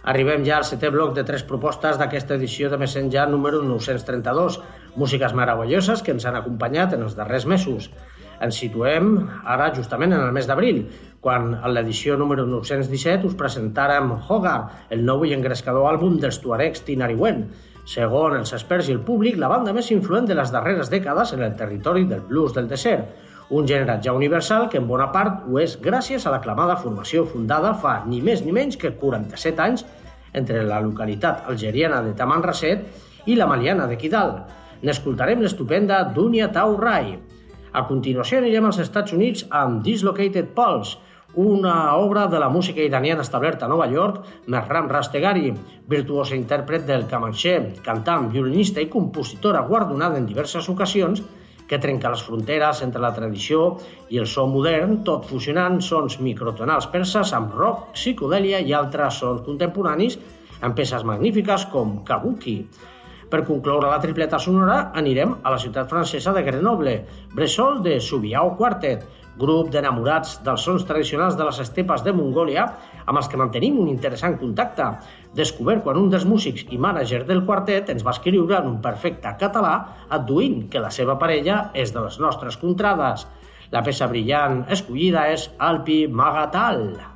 Arribem ja al setè bloc de 3 propostes d'aquesta edició de Messenger número 932, músiques meravelloses que ens han acompanyat en els darrers mesos. Ens situem ara justament en el mes d'abril, quan a l'edició número 917 us presentàrem Hogar, el nou i engrescador àlbum dels tuaregs Tinariwen. Segons els experts i el públic, la banda més influent de les darreres dècades en el territori del blues del desert, un gènere ja universal que en bona part ho és gràcies a l'aclamada formació fundada fa ni més ni menys que 47 anys entre la localitat algeriana de Tamanrasset i la maliana de Kidal. N'escoltarem l'estupenda Dunia Tau Rai. A continuació anirem als Estats Units amb Dislocated Pulse, una obra de la música iraniana establerta a Nova York, Mehram Rastegari, virtuosa intèrpret del Kamanché, cantant, violinista i compositora guardonada en diverses ocasions, que trenca les fronteres entre la tradició i el so modern, tot fusionant sons microtonals perses amb rock, psicodèlia i altres sons contemporanis amb peces magnífiques com Kabuki. Per concloure la tripleta sonora, anirem a la ciutat francesa de Grenoble, bressol de Subiao Quartet, grup d'enamorats dels sons tradicionals de les estepes de Mongòlia, amb els que mantenim un interessant contacte, descobert quan un dels músics i mànager del quartet ens va escriure en un perfecte català adduint que la seva parella és de les nostres contrades. La peça brillant escollida és Alpi Magatal.